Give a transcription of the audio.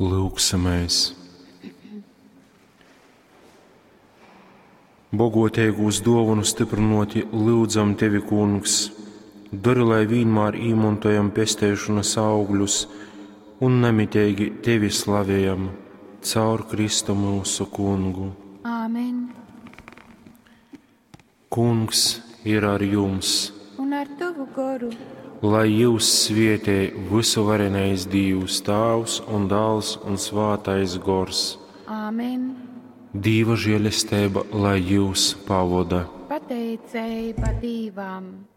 Lūksimies! Bogotīgūs dāvanu stiprinoti lūdzam Tevi, Kungs, dari, lai vienmēr īmantojam pestēšanas augļus un nemitīgi Tevi slavējam caur Kristu mūsu Kungu. Āmen! Kungs ir ar jums, Un ar Tavu garu, lai jūs svētī visuvarenais Dievs, Tēvs un Dēls un Svētais Gors. Āmen! Dieva žēlastība, lai jūs pavada. Pateicība Dievam!